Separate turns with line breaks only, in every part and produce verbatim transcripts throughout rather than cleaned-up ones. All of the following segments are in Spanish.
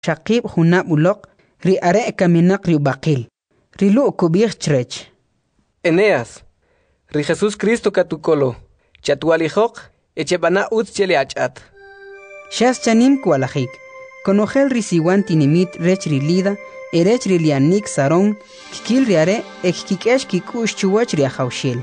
shaqib hunab uloq ri are kaminak ri baqil. Rilu kubich trech.
Eneas, ri Jesús Cristo katukolo, chatualijok, echebana ut chele achat.
Shas chanim kualajik, konogel risiwan tinimit rech rilida, erech rilianik saron, kikil riare, ekikikesh kikush chuwach riajaushil.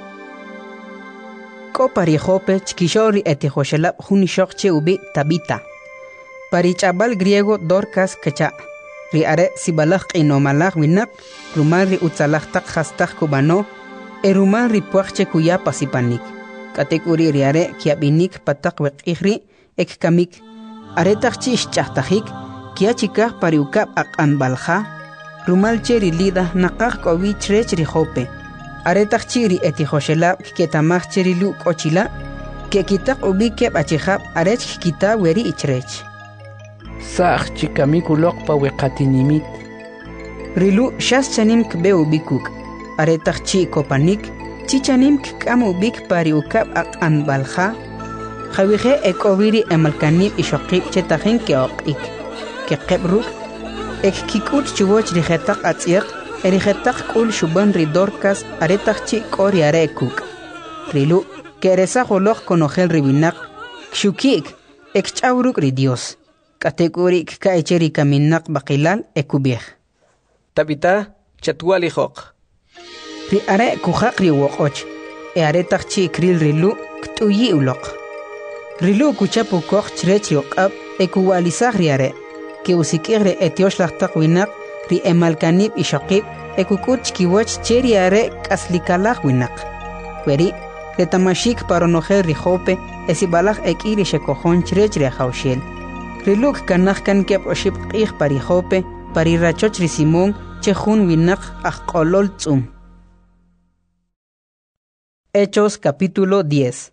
Ko parijope chkishori etihoshelab hunishokche ubi tabita. Parichabal griego Dorcas kacha. Ri are sibalaj inomalaj winak, rumal ri utzalaj tak hastaj kubano, e rumal ri puachche kuya pasipanik. Katekuri ri are kiabinik patak wekihri, ek kamik. Aretak chish chahtajik, kia chikaj pariukab akan balja, rumal che ri lida nakaj kovich rech ri jope. Aretak chiri etihoshelab ketamaj che ri lu kochila, ke kitak ubi keb achihab arech kita weri ichrech.
Saq chikamikuloq pa weqatinimit.
Rilu shas chanim kbe ubikuk. Aretak chi kopanik, chi chanim kam ubik pari ukab ak anbalja. Khawije ekobiri emalkanib ishokib chetajin ke oqik. Ke qebruk, ek kikut chuwoch rijetak atziak, erijetak kul shuban ridorkas aretak chi kori arekuk. Rilu, ke eresajoloq konogel ribinak, kshukik, ek chauruk ridios. Kategori kikaecheri kaminak bakilal ekubih.
Tabita chatualijok.
Ri are kujak ri wokoch. E are takchi kril rilu ktuyi ulok. Rilu kuchapu koch chrech yokab ekuwalizag ri are. Ke usikigre etiosh lachtak winak ri emalkanib ishokib ekukuch kiwach cheri are kaslikalaj winak. Weri retamashik paronojer ri jope esibalaj ekiri shekojon chrech ri ajaushel. Riluk kanaj kan kep oship qih parijope, parirachoch risimon, chejun winak ajkolol tzum. Hechos capítulo diez.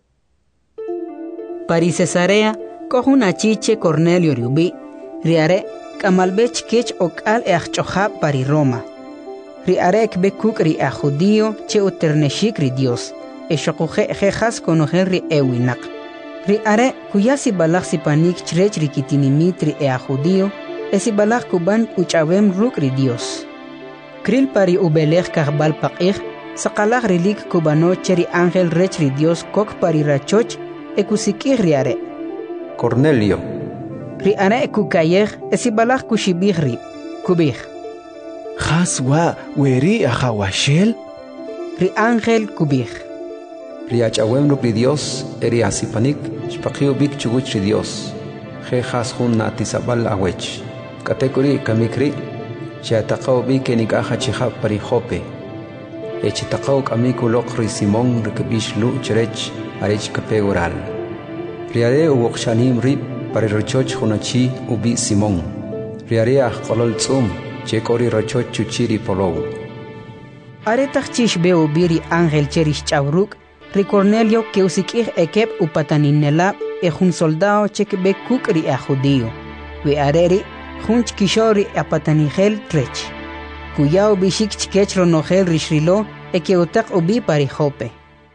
Pari Cesarea, kohun achiche Cornelio riubi, riare, kamalbech kech okal e achchohab pari Roma. Riare ekbekuk ri a judío che uterneshik ri Dios, e shokuje jejas konojen ri ewinak. Ri are kuya si balak si panik chrech rikitinimit ri ea judío, e si balak kuban uchawem ruk ri Dios. Kril pari ubelech kahbal pakich, sakalak rilik kubano cheri ángel rech ri Dios kok pari rachoch, e kusikih ri are.
Cornelio.
Ri are kukayech, e si balak kushibih ri, kubih.
Haswa weri ajawashel?
Ri ángel kubih.
Riachawem ruk ri Dios, eri asipanik, shpaqiu bik chuguch ri Dios. Jejas hun natisabal awech. Katekuri kamikri, chiataqaw bik enikaja chihab parijope. Echitaqaw kamikulok ri Simón rikabish lu cherech, arech kapegoral. Riare uwokshanim rib, parirochoch hunachi ubi Simón. Riare ajkolol tzum, chekori rochoch chuchiri polow.
Aretach chish beo biri ángel cherish chavruk, Ri Cornelio que usikih ekep upataninela e jun soldado chekbe kukri a judío. We areri junch kishori apatanigel trech. Kuyao bishik chikech ronogel rishrilo e que utak ubi parijope.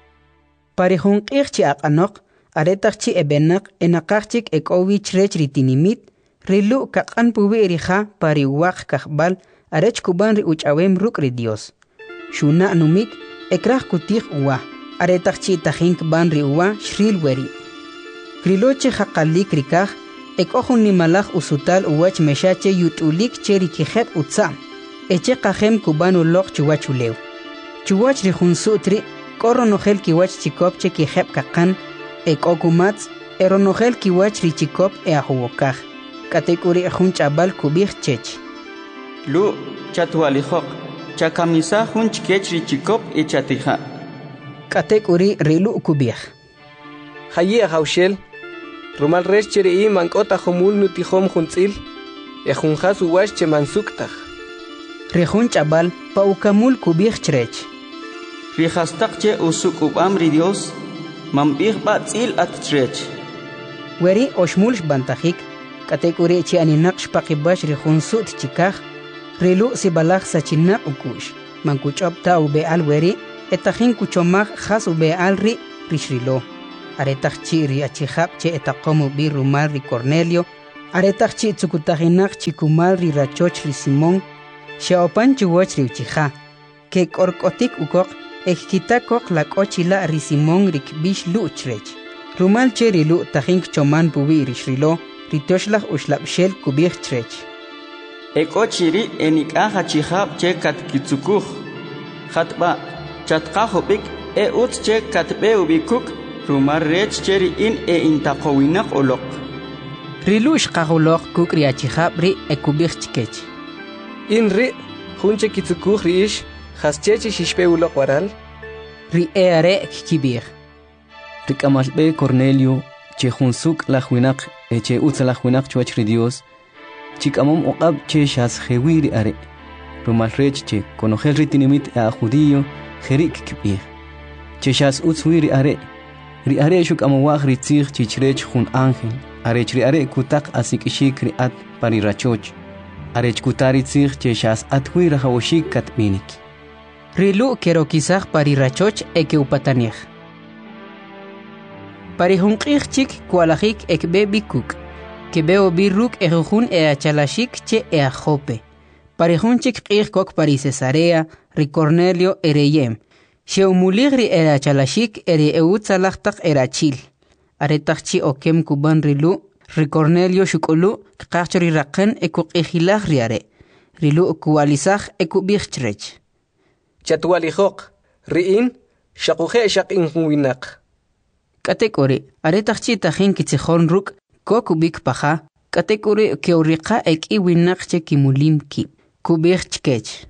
Parijun kirchi akanok, aretachchi ebenak enakachik ek owi trech ritinimit, rilu kakan pubi erija pariwak kakbal arech kuban ri uchawem ruk ri Dios. Shuna numik ekrach kutih uwa. Aretachchi tajink ban riwa shril weri. Kriloche jakalik rikaj, ek ohun nimalaj usutal uwach meshache yutulik cheri kijeb utza. Eche kajem kuban ulok chuwachulew. Chuwach rihun sutri, koronogel kiwach chikopche kijeb kakan, ek okumatz, eronogel kiwach richikop e ahuwokaj. Katekuri ehun chabal kubij chech.
Lu chatualijok, chakamisa hun chikech richikop e chatija.
Katekuri rilu kubih.
Hayi ajaushel, rumal resh cheri i mankota homul nutihom juntzil, e junjas uwash che mansuktaj.
Rihun chabal pa ukamul kubih chrech.
Rihastak che usuk ubam ri Dios, mambih batzil at chrech.
Weri oshmulsh bantajik, katekuri chi aninak shpakibash rihun sut chikaj, rilu sibalaj sachinak ukush, mankuchop ta ube al weri, etajin kuchomag has ube al ri rishrilo. Aretaj chi ri achihab che etaqomu bi rumal ri Cornelio, Aretaq chi tsukutajinak chikumal ri rachoch ri Simón, xaopan chuwach ri uchija, que korkotik ukok, ekkitakok la kochila ri Simón rik bish luchrech. Rumal che ri lu tajink choman pubi rishrilo, ri toshlach ushlapshel kubich trech.
Ekochiri enikaja chihab che kat kitsukuj. Hatba, chatkajopik e ut che katbe ubikuk, rumar rech cheri in e intakowinak olok.
Rilush kahulok kuk riachihab ri ekubich chkech.
In ri, hunche kitsukuj riish, haschechi shishpe ulok waral.
Ri eare kikibir.
Rikamalbe Cornelio, che hunsuk la huinak, e che utsa la huinak chuach ri Dios, chikamom oqab che shas jewiri are. Rumal rech che konogel ritinimit a judío, jerik kibir. Che shas utswiri are. Ri are shuk amawag ritzig chichrech hun ángel. Arech ri are kutak asik ishik ri at pari rachoch. Arech kutari tzig che shas atwi rahawoshik katminik.
Rilu kero kisag pari rachoch eke upataniech. Pari hunqig chik kualajik ekbe bikuk. Kebeo birruk ejujun e achalashik che e ajope. Pari hunchik qig kok pari Cesarea, ri Cornelio ereyem. Sheumuligri era achalashik ere eutzalachtak erachil. Aretachchi okem kuban rilu, ri Cornelio shukulu, kachori raqen ekuk ejilag riare. Rilu kualizag eku bichtrech.
Chatualijok, riin, shakuje shakin huinak.
Katekori, aretachchi tajin kitzihon ruk, kokubik paja, katekori keurika ek iwinak che kimulim ki. Kubich chkech.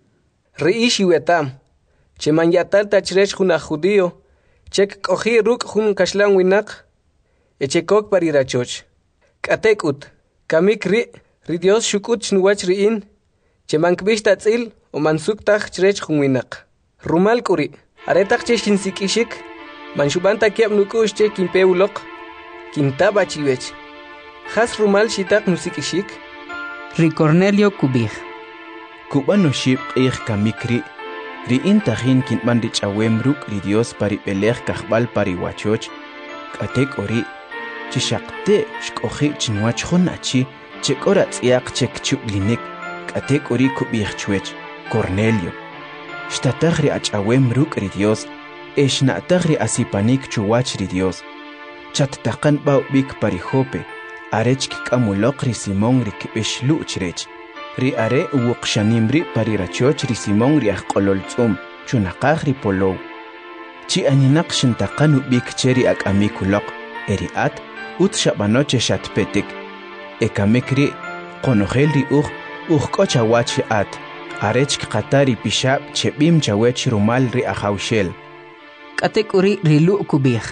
Riishi wetam, che manyatal tachrech juna judío, chek kohi ruk jun kashlan winak, echekok parirachoch. Katekut, kamik ri, ri Dios shukut shnuwach riin, che mankbish tatzil, o mansuk tak chrech jun winak. Rumal kuri, aretak che shinsikishik, manshubanta kiab nukush che kimpeulok, kintaba chiwech. Has rumal shitak nusikishik.
Ri Cornelio kubich.
Kubano ship eich kamikri, ri intahin kintman rich awemruk ri Dios pari pelech kajbal pari wachoch, katek ori, chishakte shkohi chinwach honachi, chekora tsiak chek chublinik, katek ori kubich chwech, Cornelio. Shtatag ri ach awemruk ri Dios, eshnatag ri asipanik chuwach ri Dios. Chattakan bau bik pari Jope, arech kikamulok ri Simón ri kibesh luchrech. Ri are uwuqshanimri pari rachoch ri Simón ri aqololtzum, chunaqaj ri polow. Chi aninak shintaqan ubik cheri ak amikulok, eri at, ut shabanoche shatpetik. Ekamikri, konogel ri uj, uj kochawach at, arech kqatari pishab chebim chawech rumal ri ajawshel.
Katek uri rilu kubich.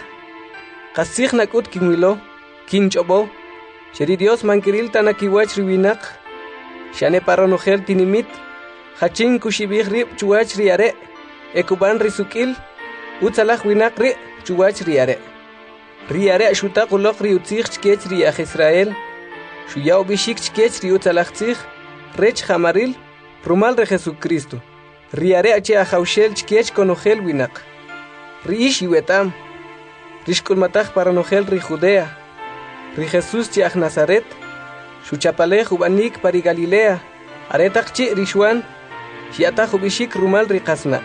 Qasig nakut kinwilo, kinchobo, sheri Dios mankiril tanakiwach riwinak, shane paronogel tinimit, hachin kushibig rib chuwach riare, ekuban risukil, utzalach winak ri chuwach riare. Riare shutak ulok ri utzig chkech ri ach Israel, shuyao bishik chkech ri utzalach tzig, rech hamaril, rumal re Jesucristo. Riare ache ajawshel chkech konogel winak. Riish iwetam, rishkul matach paronogel ri Judea, ri Jesus chiach Nazaret, Shuchapale jubanik pari Galilea, aretak chi rishuan, shiata jubishik rumal rikasna.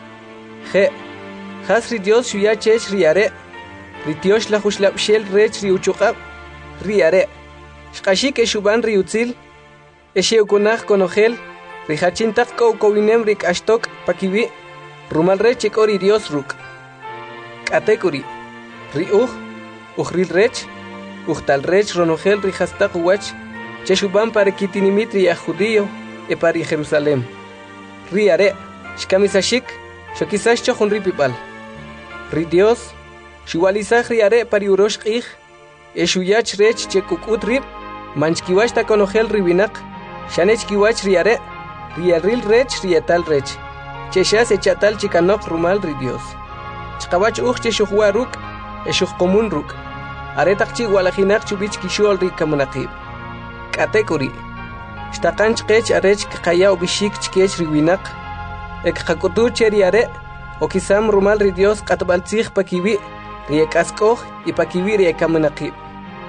Je, has ri Dios shuya chech riare, ri Dios la jushlapshel rech ri uchukab, riare. Shkashik eshuban ri utzil, eshe ukunach konogel, ri hachintak ko kowinem rik ashtok pakibi, rumal rech ekori Dios ruk. Katekuri, ri uj, ujril rech, Uchtal rech ronogel ri hastak wach, cheshuban para kitinimitri a judío, e pari Jerusalem. Ri are, shkamisashik, shokisash chochon ripipal. Ri Dios, shuwalizach ri are pari urosh ich, e shuyach rech chekukut rip, manchkiwash ta konogel ribinak, shanech kiwach ri are, ri aril rech ri etal rech, cheshas echatal chikanok rumal ri Dios. Chkawach uch cheshuhua ruk, e shuh komun ruk. Aretakchi walajinak chubich kishol ri kamunaqib. Katekuri. Shtakanch kech arech kaya ubishik chkech riwinak. Ek hakutu cheri are. Okisam rumal ri Dios katbaltzig pakiwi. Ri ekaskoj y pakiwi ri kamunaqib.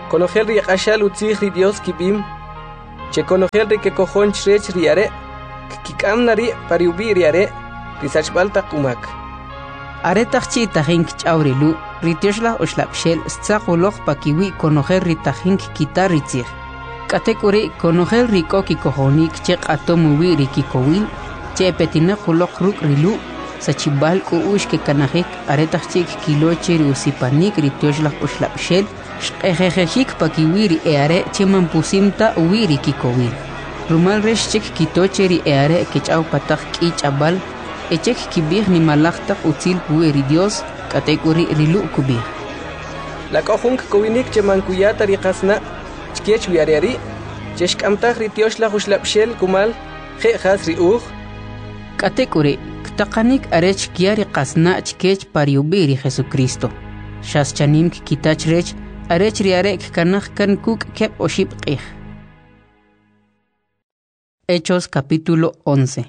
Conogel ri qashal utzig ri Dios kibim. Che conogel ri que cojon chrech riare. Kikam nari pariubi riare. Risachbalta kumak.
Aretachchi tahink chawrilu. Ritiosla oslapshel stzakolog pakiwi conogel ri tahink kitaritzig. Katekuri conogel ri koki cojonik che atomuwi ri kikowil. Che petina kulok ruk rilu. Sachibal uush que kanahik aretachchik kiloche ri usipanik ritiosla oslapshel. Shqejejejik pakiwiri eare cheman pusimta uwiri kikowil. Rumal resh chek kitocheri eare kechau patak kichabal. Echek kibir ni malaktak util pueri Dios katekuri rilu kubir.
La kohunk kowinik cheman kuyata riqasna chkech wiariari. Cheshkamtak ritioshla huslapshel kumal je khas riuj.
Katekuri ktakanik arech kiari qasna chkech pariubiri Jesucristo. Shas chanim kitach rech arech riarek kanaj kan kuk kep oship qih. Hechos capítulo once.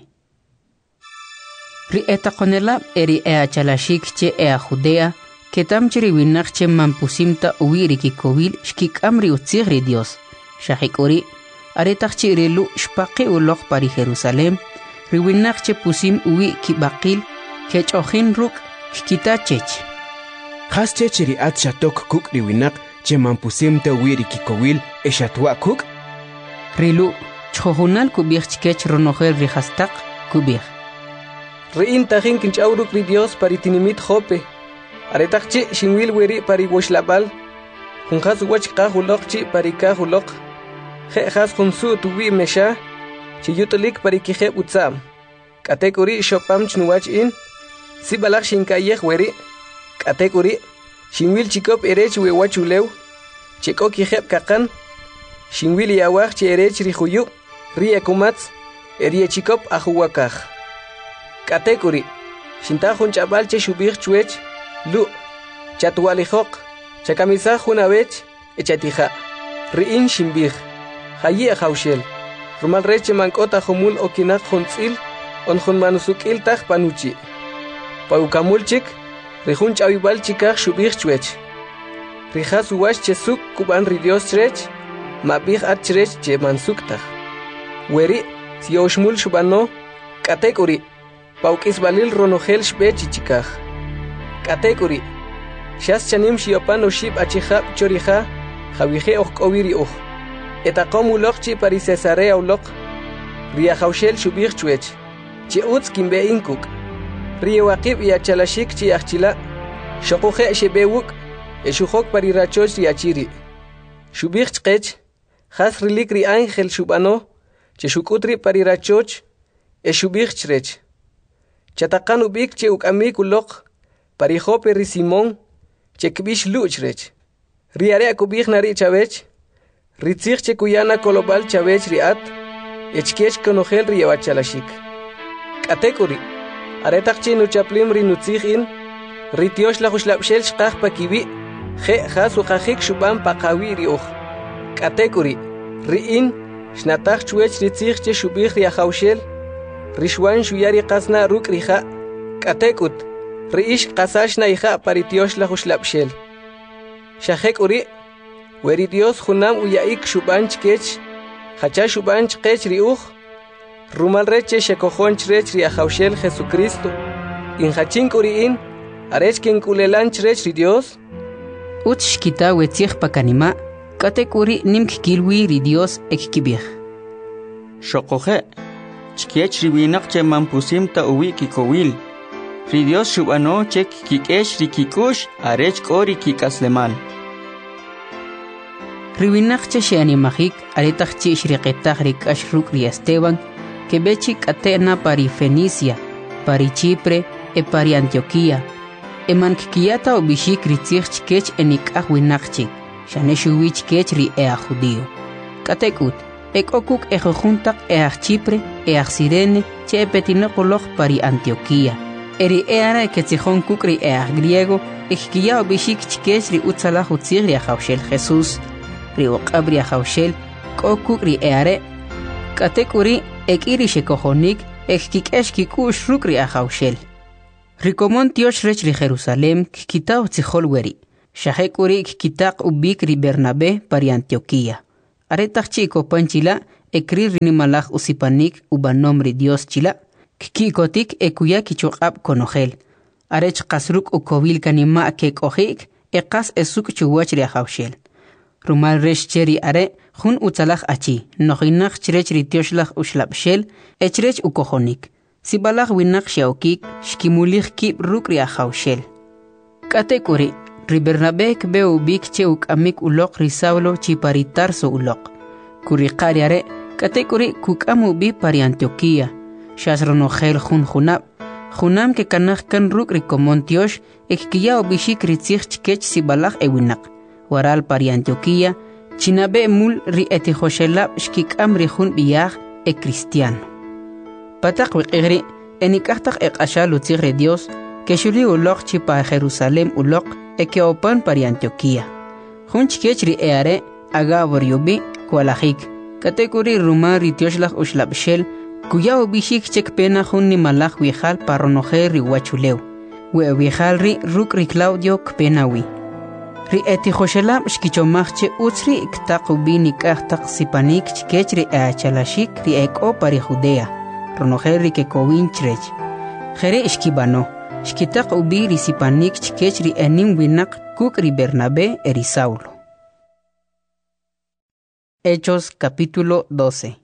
Ri etakonela eri ea chalashik che ea Judea, ketam chiri winach che mampusimta uwiri kikowil shkik amri utzigri Dios. Shahikuri, aretach chirilu shpaqi ulok pari Jerusalem, ri winach che pusim uwi kibakil, kech ojin ruk shkita chech.
Khas chechiri at shatok kuk riwinak che mampusimta uwiri kikowil eshatwa kuk?
Rilu, chojunal kubich chkech ronojel rihastak kubich.
Rein tajin kinchauruk ri Dios paritinimit jope. Aretachchi shinwil weri pari washlabal. Junjas wach kahulokchi pari kahulok. Je has junsu tuwi mesha. Chiyutulik pari kije utsam. Katekuri shopam chnuwach in. Si balak shinkayeh weri. Katekuri shinwil chikop erech we wachulew. Chiko kijeb kakan. Shinwil yawach chi erech rihuyu. Rie kumats. Erie chikop ahuwakaj. Katekuri shintajun chabal che shubir chuech. Lu chatualijok. Chakamisa junavech echatija. Riin shimbir. Hayi ajaushel. Rumal reche mankota humul okinak juntzil. On jun manusukil taj panuchi. Paukamulchik. Rihun chabibal chikaj shubir chuech. Rijas uwash chesuk kuban ridios chrech. Mabih at chrech che mansuktaj. Weri si oshmul shubano. Katekuri Paukis balil ronogel shbechi chikaj. Katekuri Shas chanim shiopan oshib achihab chorija. Javije okowiri uj. Etakom ulokchi pari Cesarea ulok. Ria jaushel shubir chuech. Chi utz kimbe inkuk. Ria wakib y achalashik chi achila. Shokuje shebewuk. Eshujok pari rachoch riachiri. Shubir chkech. Has rilik ri ángel shubano. Che shukutri pari rachoch. Eshubir chrech. Chatakan ubik che ukamik ulok. Pari jope ri Simón. Che kbish luchrech. Riare kubik nari chavech. Ritzich che kuyana kolobal chavech riat. Echkech konogel riawachalashik. Katekuri. Aretak che nuchaplim ri nutzich in. Ritiosh la huslapshel shkaj pakibi. Je has ukajik shuban pakawi riuj. Katekuri. Riin. Shnatach chuech ritzich che shubik riajaushel. Rishwan shuyari qasna ruk rija. Katekut. Riish qasashna ija paritiosh la huslapshel. Shahek uri. Weri Dios junam uyaik shubanch kech. Hacha shubanch kech riuj. Rumal reche shekojonch rech riajaushel Jesucristo. In hachink uriin. Arech kinkulelanch rech ri Dios.
Ut shkita wetzich pakanima. Katekuri nimk kilwi ri Dios ek kibich.
Shokoje. Chkech riwinak che mampusimta uwi kikowil. Ri Dios shubano chek kikesh rikikush arech kori kikaslemal.
Riwinak che sheanimajik aretach che shriqetach rikash ruk ri Esteban que bechik atena pari Fenicia, pari Chipre e pari Antioquía. Eman kikiyata obishik ritzich chkech enik ahwinakchik. Shaneshuwich kech ri ea judío. Katekut. Ek okuk ejojuntak each Chipre, each Sirene, che petinokolog pari Antioquía. Eri eara ketzijón kukri each griego, ekkiya obishik chkech ri utzala hutzir ri ajaushel Jesús, ri okabri ajaushel, kokuk ri eare. Katekuri ek iri shekojonik, ekkikesh kikush ruk ri ajaushel. Rikomon tiosh rech ri Jerusalem, kikita utzijol weri. Shahekuri kitaq ubik ri Bernabé pari Antioquía. Aretaq chico panchila ekri rinimalaj usipanik ubanom ri Dios chila. Kikotik ekuya kichuqab konogel. Arech qasruk ukovil kanima kekojik eqas esuk chuwach ri hawshel. Rumal resh cheri are jun utzalaj achi. Nohinaj chirech ri tioshlaj ushlabshel echrech ukojonik. Sibalaj winak shaukik shkimulij kib ruk ri hawshel. Katekuri ri Bernabé kbe ubik che ukamik ulok ri Saulo chiparitar so ulok. Kuri qariare katekuri kukamu bi pari Antioquía. Shasronogel jun junab. Junam ke kanaj kan ruk ri komontiosh ekkiya obishik ri tzich chkech sibalaj ewinak. Waral pari Antioquía chinabe mul ri etijoshelab shkikam ri jun biyaj e cristiano. Patak wiqigri enikahtak eqashal utzig ri Dios que shuli ulok chipa Jerusalem ulok e que opan pari Antioquía. Jun chkech ri eare agabor yubi kualajik. Katekuri rumar ri tioshlaj ushlabshel kuya obishik chek pena jun ni malaj wijal parronoje ri wachuleu. We wijal ri ruk ri Claudio kpenawi. Ri etijoshelab shkichomajche utzri iktaqubi nikahtak sipanik chkech ri eachalashik ri eko pari Judea. Ronoje ri kekowin chrech. Jere ishkibano. Shkitaq ubi ri sipanik chkech ri enim winak kuk ri Bernabé eri Saulo. Hechos capítulo doce.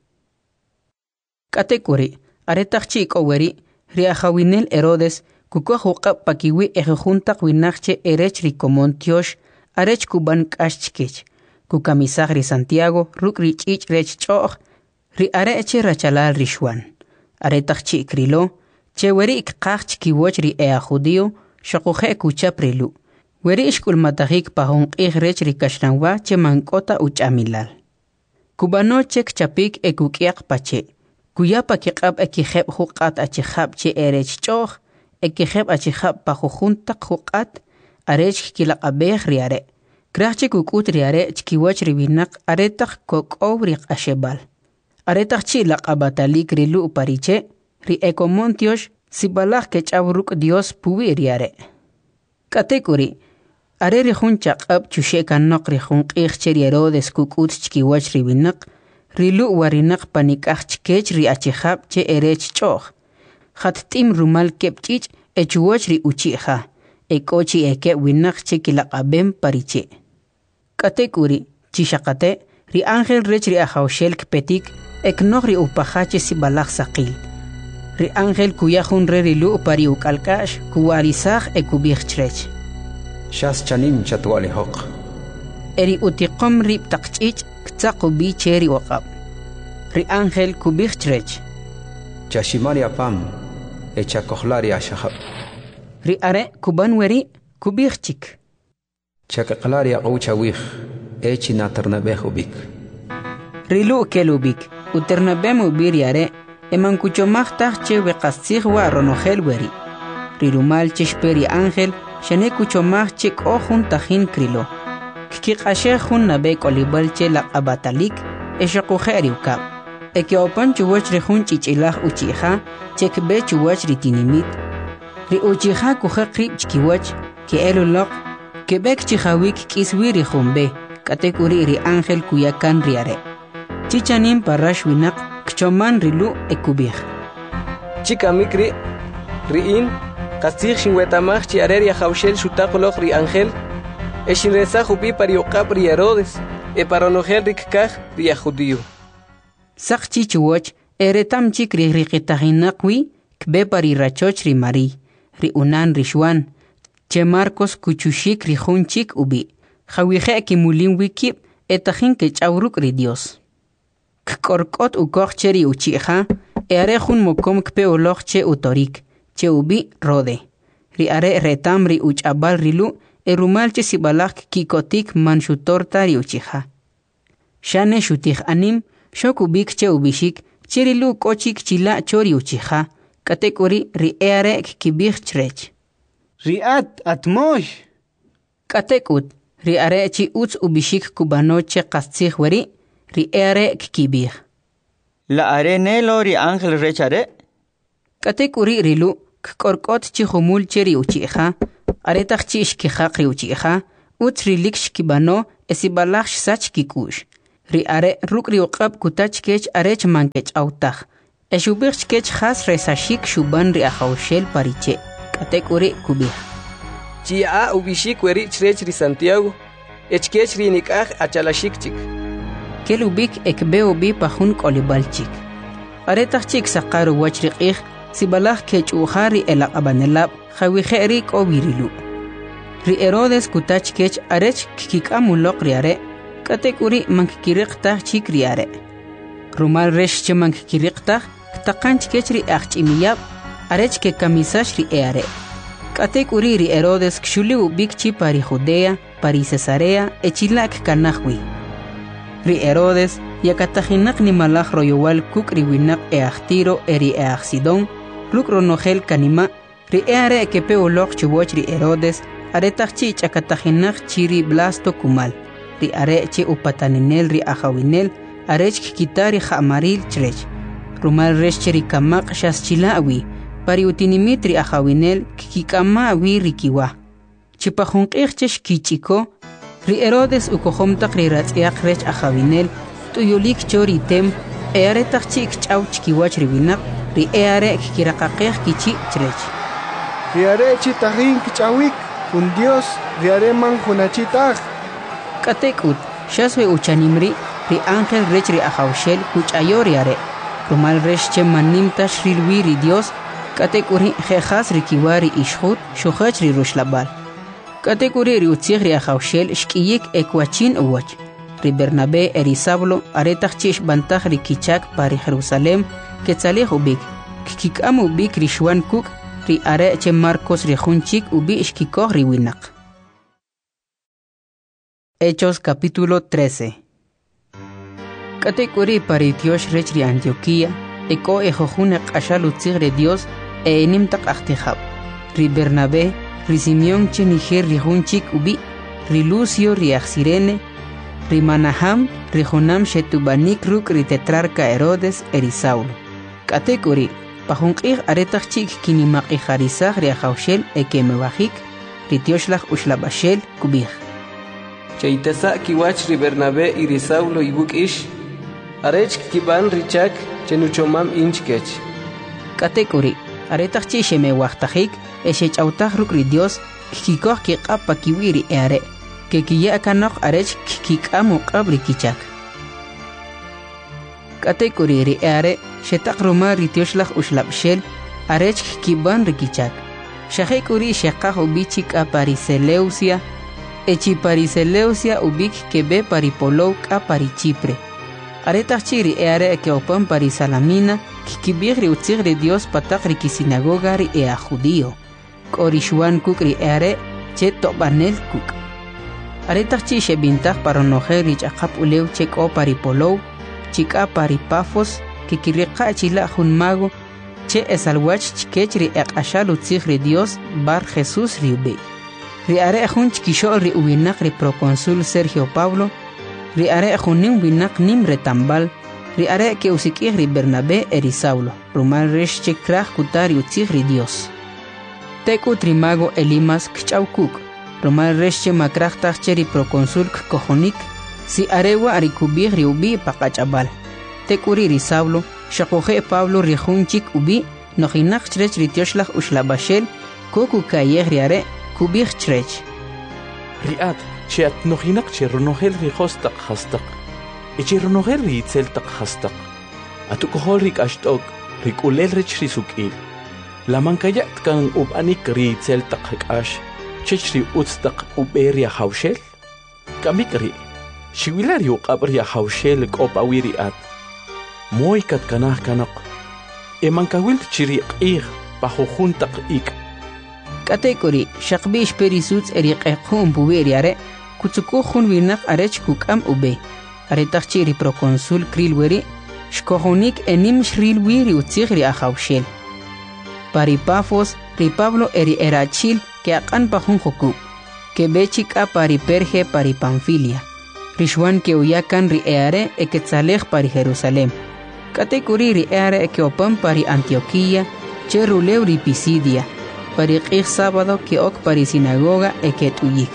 Katekuri, aretaq chiko weri, ri ajawinel Herodes, kuko juqab pakiwi ejejuntaq winakche erech ri komontiosh, arech kuban kashchkech, kukamisaj ri Santiago, ruk ri chich rech choch, ri areche rachalal rishwan. Aretaq chikrilo, che weri ikqaq chkiwoch ri ea judío, shokuje kuchap rilu. Weri ishkul matajik pahon qij rech ri kashranwa che mankota uchamilal. Kubano chek chapik ekukiak pache. Kuyapa kiqab ekijeb juqat achijab che erech choch, ekijeb achijab pajujuntak juqat, arech kilaqabej riare. Krachche kukut riare chkiwach ribinak aretaq kokow ri ashebal. Aretaq chi laqabatalik rilu pariche, ri ekomontiosh sibalaj kechabruk Dios puwi riare. Katekuri, are ri jun chaqab chushekanok ri jun qij cheri Herodes kukut chkiwach ribinak, rilu warinak panikaj chkech ri achijab che erech choch. Khattim rumal kepchich echuwach ri uchija, ekochi eke winak che kilaqabem pariche. Katekuri, chishakate, ri ángel rech ri ajawshel kpetik, eknog ri upajache sibalaj saqil. Ri ángel kuyajun re rilu pari ukalkash, kuwarisaj ekubij chrech.
Shas chanim chatwali hoq.
Eri utiqom rib taqchich ktaqubi cheri waqab. Ri ángel kubij chrech.
Chashimari apam, echa kohlari ashahab.
Ri are kuban weri kubij chik.
Chakaklari aqoucha wih, echi naternabeh ubik.
Rilu kelubik, uternabem ubir yare, eman kuchomajtaj che weqastzij wa ronogel weri. Rirumal cheshperi ángel, shane kuchomaj che k'ojun tajin krilo. Kkiqashe jun nabe kolibal che laqabatalik, eshaqujeri ukab. Eke opan chuwach ri jun chichilaj uchija, che kbe chuwach ri tinimit. Ri uchija kuje qrib chkiwach, ke elulok, kebek chijawik kiswi ri junbe, katekuri ri ángel kuyakan riare. Chichanim parash winak, kchoman rilu ekubij.
Chika mikri, riin, kastig shinwetamaj chi arer ya hawshel shutaqoloj ri ángel, e shinresaj ubi pari uqab ri Herodes, e paronojel rikkaj ri judío.
Saq chichuwach, eretam chik ri riqitahinaqwi, kbe pari rachoch ri Mari, ri unan ri Shwan, che Marcos kuchushik ri junchik ubi, jawije kimulin wikib, etajin ke chawruk ri Dios. Kkorkot ukoch cheri uchija, e are jun mokom kpe oloj che utorik, che ubi rode. Ri are retam ri uchabal rilu, e rumal che sibalak kikotik manshutorta ri uchija. Shane shutij anim, shok ubik che ubishik, cherilu kochik chila chori uchija, katekuri ri eare kibij chrech.
Riat atmosh.
Katekut, ri are chi uts ubishik kubanoche kastzij weri, ri eare kibij.
La arenelo ri ángel rechare.
Katekuri rilu, kkorkot chi humul cheri uchija, aretach chi ishkijaq ri uchija, utri liksh kibano esibalach sach kikush. Ri are rukri uqab kutach kech arech mankech autach. Eshubich kech khas resashik shuban ri ahaushel pariche. Katek uri kubih.
Chia ubishik weri chrech ri Santiago. Echkech ri nikach achalashik chik.
Kelubik ekbeo bi pahun kolibalchik. Aretach chik saqaru wachriqih sibalach kech uhari elaq abanelab khawiheri kobirilu. Ri Herodes kutach kech arech kikikamuloq ri are. Katek uri mankikiriqtah chik ri are. Rumal resh che mankikiriqtah ktaqanch kech ri achimiyab arech ke kamisash ri eare. Katek uri ri Herodes kshuli ubik chi pari Judea, pari Cesarea, echilak kanahwi. Ri Herodes yakatajinak ni malach royowal kuk ri winak e achtiro eri e achsidon, ruk ronogel kanima, ri eare kepe ulok chiwoch ri Herodes, aretach chi chakatajinak chiri blasto kumal, ri are chi upataninel ri ahawinel, arech kikitari khamaril chrech. Rumal resh chiri kamak shas chilawi, pari utinimitri ahawinel kikikama awi rikiwa. Chipahunqih chesh kichiko, ri Herodes ukohomtak ri ratziak rech ahawinel, tuyulik chori tem, eare takchik chaw chikiwach riwinak, ri eare kikirakaqih kichi chrech.
Ri are chitahin kichawik, un Dios, ri are man hunachitag.
Katek ut, shaswe uchanimri, ri ángel rech ri ahawshel kuchayori are. Rumal resh che manimta shrilwi ri Dios, katek uri jejas rikiwari ishhut, shuhach ri rushlabal. Katek uri ri utzig ri ahawshel shkiyik ekwachin uwach. Ri Bernabé eri Saulo aretach chish bantach ri kichak pari Jerusalem, ketzalih ubik. Kikikam ubik ri shwan kuk, ri are che Marcos ri junchik ubi ishkikoh ri winak. Hechos capítulo trece. Katek uri pari Tiosh rech ri Antioquía, eko ejojune qashal utzig ri Dios, e enimtak achtihab. Ri Bernabé, ri Simeón che niger ri junchik ubi, ri Lucio ri Axirene, ri Manaham, ri Jonam shetubanik ruk ri tetrarca Herodes eri Saulo. Katek uri, pahunqih aretach chik kinimaq iharizah ri ahawshel eke mewahik, ri Tioshlach ushlabashel kubih.
Cheitesa kiwach ri Bernabé y ri Saulo ibuk ish, arech kiban richak chenuchomam inchkech.
Katek uri, aretach chi sheme waqtajik, eshe chawtaj ruk ri Dios, kikikoh kiqapa kiwiri eare, ke kiya kanok arech kikikamu qabri kichak. Katek uri ri eare, shetak ruma ri Tioshlach ushlabshel, arech kiban ri kichak. Shahek uri shekah ubichik a Pariseleusia, echi Pariseleusia ubik kebe paripolou a pari Chipre. Aretach chiri eare ke opan pari Salamina, kikibig ri utzig ri Dios patak ri kisinagoga ri ea judío. Korishuan kuk ri eare, che tobanel kuk. Aretach chi shebintach paronoje ri chakap ulew chek o paripolou, chika paripafos, kikiriqa chila junmago, che esalwach chikech ri eqashal utzig ri Dios bar Jesús ri ube. Ri are ejun chikishol ri uwinak ri proconsul Sergio Pablo, ri are ejunim winak nim retambal, ri are ke usikih ri Bernabé eri Saulo, rumal resh chekrah kutar utzig ri Dios. Teku trimago Elimas kchaukuk, rumal resh che makrahtach che ri proconsul kojonik, si arewa arikubih ri ubi pakachabal. Tekuri ri Saulo, shakoje Pablo ri junchik ubi, nojinak chrech ri Tioshlach ushlabashel, koku kayeh ri are, kubih chrech.
Riat, che at nojinak che ronogel ri hostak hastak, e che ronogel ri itzeltak hastak. Atukohol rik ashtok, rik ulel rich ri sukil. La mankayat kan ubanik ri itzeltak hikash, chech ri utstak uberia haushel? Kamik ri, shiwilar yu qabria haushel kopawiri at. Moy kat kanah kanak, e mankawil chiri qih pahujuntak ik.
Katekori, shakbish perisuts eriqeqhum buweriare, kutsukuhun winak arech kukam ube. Aretachiri proconsul krilweri, shkohonik enim shril wiri utzigri ahawshel. Paripafos, ri Pablo eri erachil ke akan pahun hokuk, ke bechik a pari Perge pari Pamfilia. Rishwan ke uyakan ri eare e ketzalej pari Jerusalem. Katekuri ri eare e ke opan pari Antioquía, che rulew ri Pisidia. Pari qih sábado que ok pari sinagoga e que tuyik.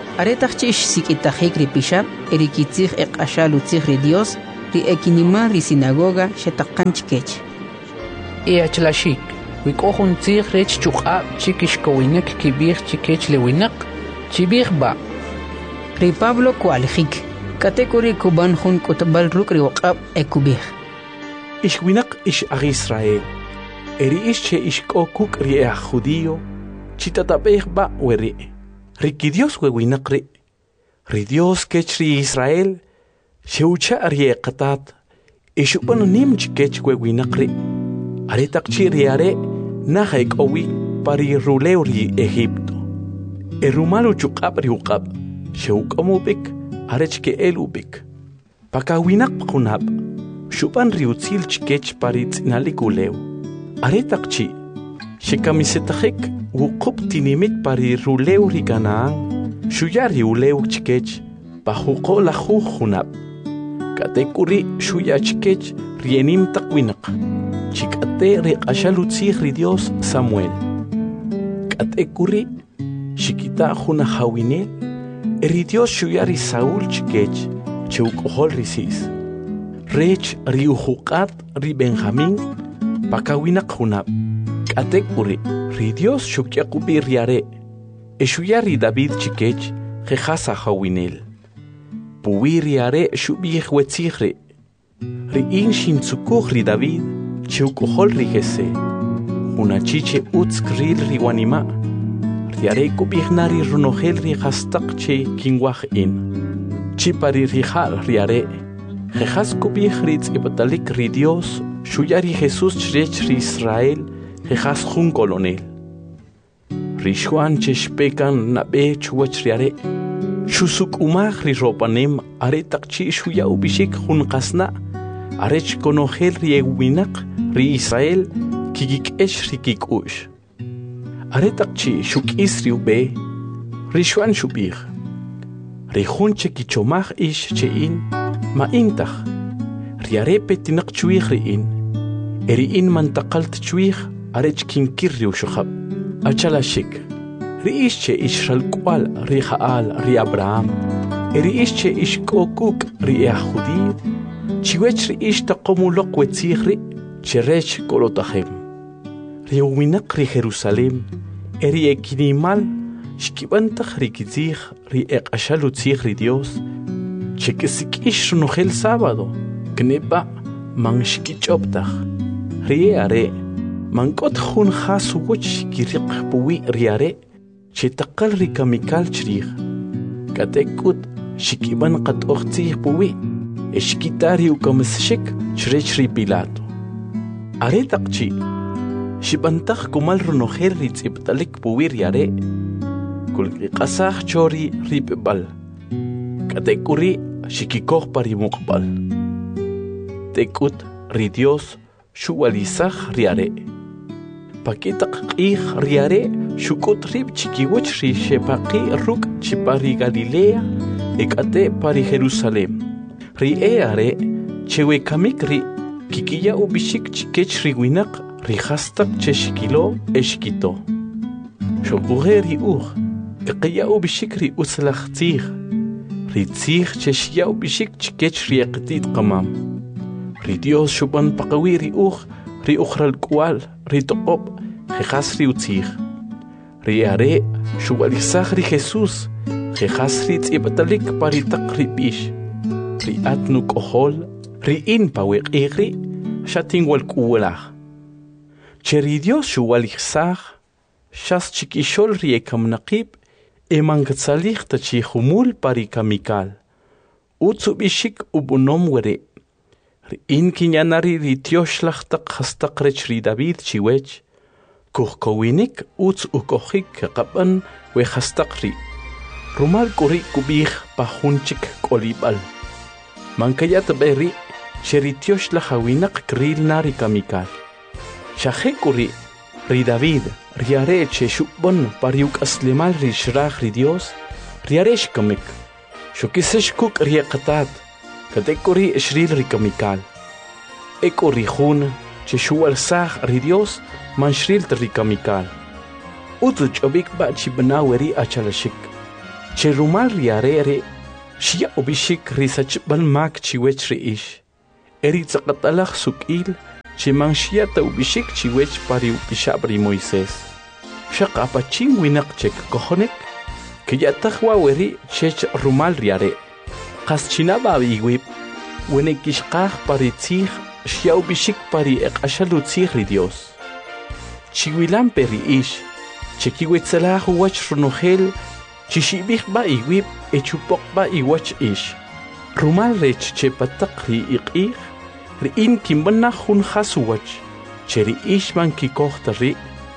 Aretachchish sikitahik ri pishab, erikitzig ek ashalutzig ri Dios, ri ekinima ri sinagoga shetakanchkech.
E achlashik, wikohun tzig rech chukab chikishkowinek kibir chikech lewinak, chibir ba.
Ri Pablo kualijik, katekuri kuban hun kutabal ruk ri waqab ekubir.
Ishwinak ish ag Israel, eri ish che ishko kuk ri ag judío, chitatabeh ba weri. Riki Dios wewinak ri, ri Dios kech ri Israel, sheucha ri qatat, ishuban nim chikech wewinak ri, aretak chi ri are, nahaik owi pari ruleu ri Egipto. Erumalu chukab ri uqab, sheuk omubik, arechke elubik. Pakawinak pakunab, shuban ri utzil chikech pari tzinalik uleu. Aretak chi, shekamisetahik, wukup tinimit pari ruleu ri Canaán, shuyari uleu chikech, pajuko la jujunab. Katekuri shuya chikech rienim takwinak, chikate ri ashalutzig ri Dios Samuel. Katekuri shikita juna hawinel, eri Dios shuyari Saúl chikech, cheukohol risis. Rech ri ujukat ri Benjamín, pakawinak junab. Katekuri ri Dios shukyakubi riare, eshuyari David chikech, jejasa hawinel. Puwi riare shubih wetzigre, ri in shimtsukuh ri David, cheukohol ri Jese. Unachiche utzkril ri wanima, riare kubihnari runohel ri hastak che kingwah in. Chipari rihal riare, jejas kubih ri tzibotalik ri Dios, shuyari Jesus chrech ri Israel, jejas jun colonel. Rishuan cheshpekan nabe chuwach riare, shusuk umah ri ropanem aretak chi shuya ubishik jun qasna, arech konohel ri ewinak ri Israel, kigik esh ri kikush. Aretak chi shuk isri ube, rishuan shubih. Rihun che kichomach ish che in, ma intach, riarepe tinak chuih ri in, eri in mantakalt chuih, arech kinkir ri ushukab. Achalashik, ri ish che ish shalkwal ri Jaal ri Abraham, eri ish che ish kokuk ri Yahudi, chiwech ri ish taqomulok wetzig ri, cherech kolotahem. Ri uwinak ri Jerusalem, eri ekinimal, shkibantach ri kitzig ri eqashalutzig ri Dios, chekesik ish runohel sábado, kneba man shkichoptach, ri are, mankot jun jasuwch kiriq puwi riare, chetakal ri kamikal chrih, katekut shikiban qat okhtzih puwi, eshkitari ukamishik chrech ri Pilato. Are takchi, shibantach kumal runohel ri tzibtalik puwi riare, kulki qasach chori ri pebal, katekuri shikikoh pari muqbal. Tekut ri Dios shuwalizach riare. Pakitak qih riare shukut rib chikiwich ri shepaqi ruk chipari Galilea ekate pari Jerusalem. Ri eare chewe kamik ri kikiya ubishik chikech ri winak ri hastak cheshikilo eshkito. Shukuhe ri uh eqiya ubishik ri uslach tzih. Ri tzih cheshya ubishik chikech ri eqtit qamam. Ri Dios shuban paqawi ri uh ri ukhral kwal ri toqob jejas ri utzig. Ri are shubalizach ri Jesus jejas ri tzibtalik pari taq ri bish. Ri atnu kohol ri in paweq igri shatin wal kuwalach. Che ri Dios shubalizach shas chikishol ri ekamnaqib emangatzalich tachi humul pari kamikal. Utsubishik ubunom were. In kinyanari ri tioshlach tak hastak rech ri David chiwech, kuhkowinik uts ukohik qaban we hastak ri. Rumal kuri kubih pahunchik kolibal. Mankayat beri sheri tioshlach awinak kril nari kamikal. Shahe kuri ri David riare che shubon pariuk aslimal ri shrach ri Dios, riaresh kamik. Shukisesh kuk ri qatat. Katekuri shril ri kamikal. Eko ri jun, che shual sach ri Dios, man shril ri kamikal. Utu chobik ba chi banaweri achalashik. che rumal riarere shia obishik risach bal mak chiwech riish eri tsaqatalach sukil che man shia ta obishik chiwech pari upishabri Moisés shaqa pachin winak chek kohonek que ya tajwa weri chech rumal riare qas chinaba biwib wenekishqaj pari tzij shia obishik pari eqashalu tzij ri Dios chiwilan peri ish chekiwetzalah wach runogel chishibih ba iwib echupok ba iwach ish rumal rech che patak ri iqih ri in kimbana hun khasuwach cheri ish man kikohta ri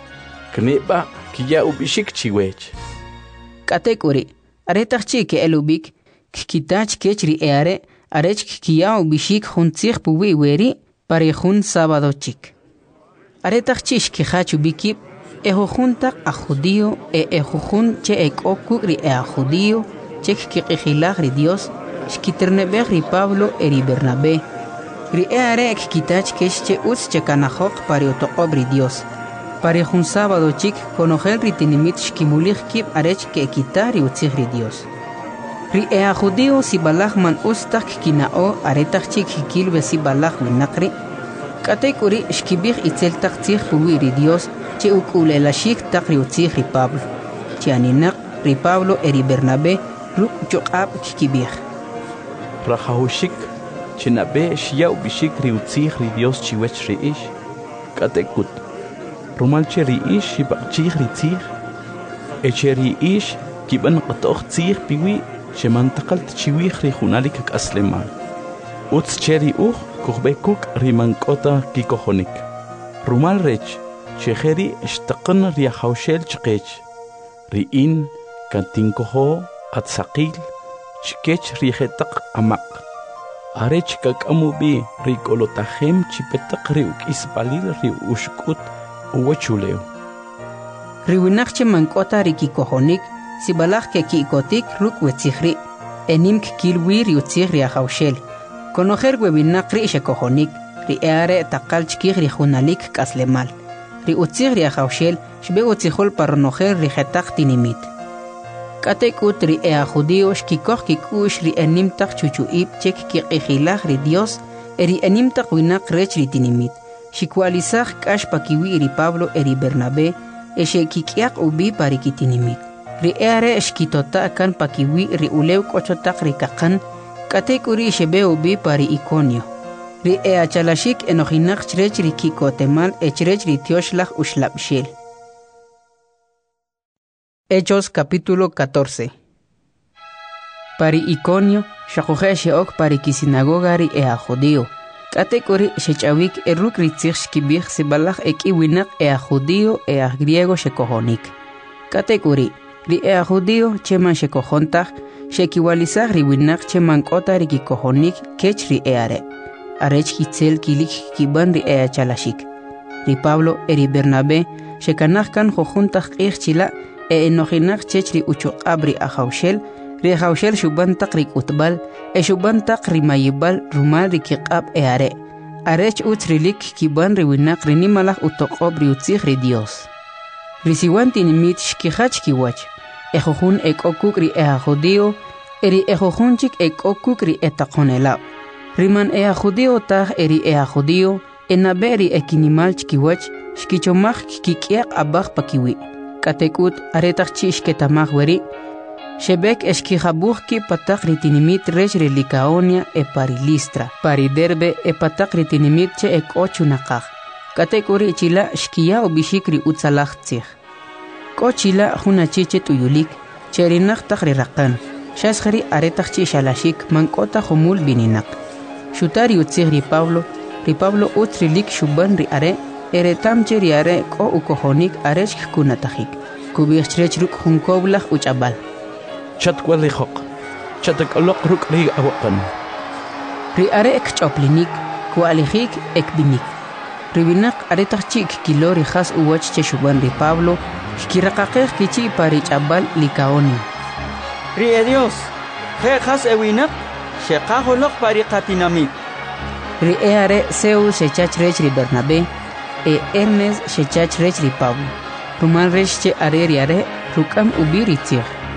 kneba kiya ubishik chiwech
katekuri aretach chi ke elubik kitach kechri eare arech kiya ubishik hun tzig puwi weri pari hun sábado chik aretach chi shkihachu bikib ejo junta a judío e ejo jun che ek okugri e a judío che kiqihilag ri Dios shkiternebeg ri Pablo eri Bernabé ri eare ek kitach kesh che uts che kanahok pari otoqob ri Dios pari jun sábado chik konogel ri tinimit shkimulig kib arech ke kitari utzig ri Dios ri e a judío si balag man ustak kinao aretach chik hikilbe si balag winakri katekuri shkibig itzel taktzig puwi ri Dios che ukule la shik takri utzig ri Pablo che aninak ri Pablo eri Bernabé ruk choqab kikibig
rajahushik chinabe shia ubishik ri utzig ri Dios chiwech ri ish katekut rumal che ri ish shibachig ri tzig eche ri ish kiban qatoq tzig piwi shemantaqalt chiwig ri junalik aslemal utz cheri uj kukhbekuk ri mankota kikohonik rumal rech chejeri ishtaqan ri hawshel chqech ri in kantinkoho atsaqil chkech ri hetaq amaq arech kakamubi ri kolotahem chipetaq ri ukisbalil ri ushkut uwachuleo
ri winaqche mankota ri kikohonik sibalaj ke kikotik ruk wetzigri enim kilwi ri utzig ri hawshel konojer webinaqri shekohonik ri eare taqal chkig ri junalik kaslemal ri utzig ri hawshel shbe utzihol parnojer ri hetaq tinimit katekut ri ea judío shkikoh kikush ri enim taq chuchuib chek kiqihilag ri Dios eri enim taq winaq rech ri tinimit shikwalizaj kash pakiwi ri Pablo eri Bernabé eshe kikiaq ubi pari kitinimit ri eare shkitota kan pakiwi ri ulew kochotaq ri kaqan katekuri shebe ubi pari Iconio ri ea chalashik enojinak chrech ri kikotemal echrech ri tioshlag ushlabshil. Hechos capítulo catorce. Pari Iconio shakuhe sheok pari kisinagoga ri ea judío katekuri shechawik eruk ri tzig shkibig sibalaj eki winak ea judío ea griego shekohonik katekuri ri ea judío cheman shekohontag shekiwalizag ri winak cheman kota ri kikohonik kech ri eare arech kitzel kilik kiban ri ea chalashik ri Pablo eri Bernabé shekanaj kan jojuntag qig chila e enojinak chech ri uchoqab ri ahawshel ri hawshel shuban taq ri utbal e shuban taq ri mayibal rumal ri kiqab eare arech utrilik kiban ri winak ri nimalaj utoqob ri utzig ri Dios ri siwan tinimit shkihach kiwach ejojun ekokuk ri ea judío eri ejojunchik ekokuk ri etaqonelab riman ea judío tag eri ea judío enaberi ekinimal chkiwach shkichomaj kikiaq abaj pakiwi katekut aretaq chishketamaj weri shebek eshkijabuj ki pataq ri tinimit rech ri Licaonia e pari Listra pari Derbe e pataq ri tinimit che ekochunaqaj katekuri chila shkiya ubishik ri utzalaj tzig kochila juna chiche tuyulik cherinaq taq ri raqan shaskhari aretaq chi shalashik mankota jumul bininak shutari utzig ri Pablo ri Pablo utrilik shuban ri are eretam che ri are ko ukohonik arech kunatajik kubig chrech ruk junkoblaj uchabal
chatkwali khoq chatakaloq ruk ri awqan
ri are ek choplinik kwalijik ek binik ribinak aretaq chik kilori khas uwach che shuban ri Pablo shkiraqaqej kichi pari chabal Licaonia
ri e Dios je khas ewinak sheqajoloq pari qatinamit
ri eare Zeus shechach rech ri Bernabé e Hermes shechach rech ri Pablo rumal rech che are ri are rukam ubi ri tzig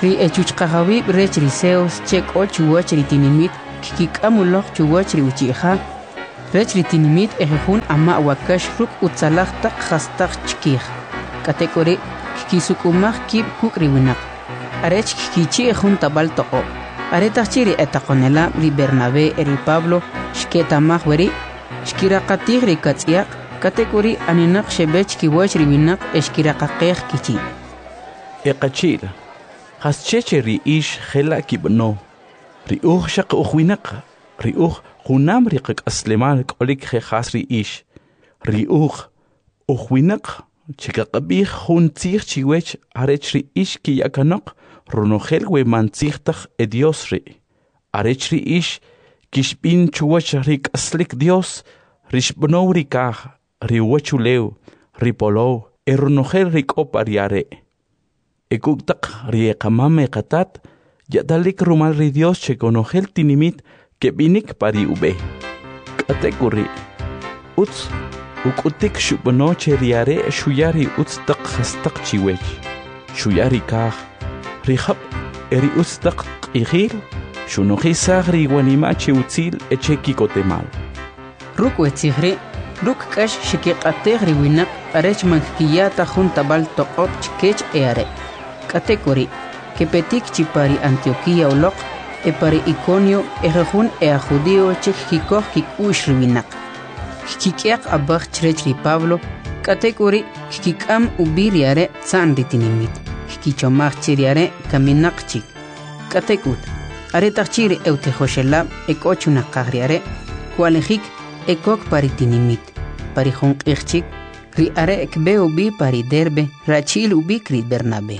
ri echuchqahawi rech riseos chek o chuwach ritinimit kikikamuloq chuwach riuchiha rech ritinimit ejejun ama wakash ruk utsalaq taq khastaq chkih katekori kikisukumaj kib kuk riwinaq arech kikichi ejun tabal toqo aretaqchi ri etaqonela ri Bernabé ri Pablo shketamaj weri shkiraqatij ri katz'yaq katekori aninaq shebech kiwach riwinaq eshkiraqaqej kichi
eqachila hascheche ri ish khela kibno ri uj shaq ukhwinaq ri uj qunam ri qasleman qolik khas ri ish ri uj ukhwinaq chikaqabij jun tzij chiwech arech ri ish ki yakanaq runojel we mantzijtaj e Dios ri arech ri ish kishbin chuwach ri qaslik Dios rishbno ri kaj ri wachulew ri polo e runojel ri qopariare ekuktak ri qamame qatat yadalik rumal ri Dios che conojel tinimit que binik pari ube katekuri uts ukutik shubno che riare shuyari uts tak khastak chiwech shuyari kaj ri khab eri uts tak qihil shunoji sagri wanima che utzil echeki kotemal
ruk wetzigri ruk kash shikiqatej ri winaq arech mankiyata juntabal toqop chkech eare katekuri que petik chipari Antioquía uloq e pari Iconio ejejun e a judío chek kikoj kikush riwinaq kikiaq abaj chrech ri Pablo katekuri kikam ubiriare tsan ritinimit kikichomaj chiriare kaminaq chik katekut aretaqchiri eutejoshelab ekochuna qagriare kualejik ekok paritinimit pari junqijchik ri are ekbe ubi pari Derbe rachil ubik ri Bernabé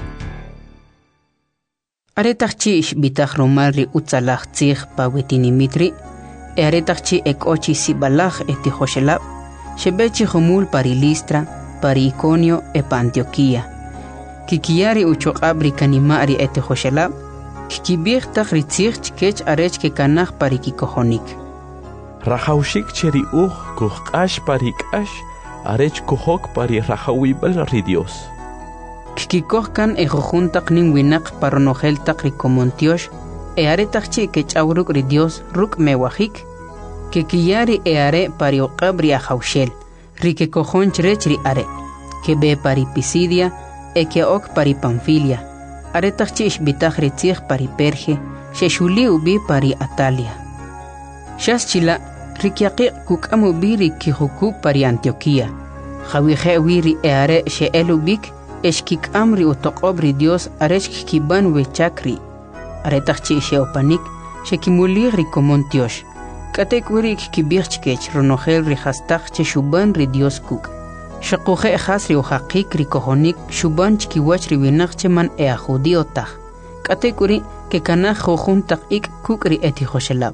aretaqchi ishbitaj rumal ri utsalaj tzij pawetinimitri e aretaqchi ekochi sibalaj etijoshelab shebechi jomul pari Listra pari Iconio e pa Antioquía kikiyari uchoqab ri kanima ri etijoshelab kikibij taj ri tzij chkech arech ke kanaj pari kikojonik
rajawshik cheri uj kuqash pari k'ash arech kuhok pari rajawibal ri Dios kikikohkan e jojuntaq nin winaq paronojeltaq ri komontiosh e aretaqchi ke ch'awruk ri Dios ruk mewajik ke kiyari e are pari oqab ri ajawshel ri ke kojonch rech ri are ke be pari Pisidia e ke ok pari Panfilia aretaqchi ishbitaj ri tzij pari Perge sheshuli ubi pari Atalia shaschila ri kiaqiq kuk'am ubi ri kijukuk pari Antioquía jawije wi e are she'el ubik eshkik amri utoqobri Dios arech kiban wechakri aretaqchi sheopanik shekimulig ri komontiosh katek wiri kibirchkech ronojel ri hastaq che shuban ri Dios kuk shaquje khas ri uhaqiq ri kohonik shuban chkiwach ri winaq che man e judío taj katek wiri ke kanaj jojuntaq ik kuk ri etijoshelab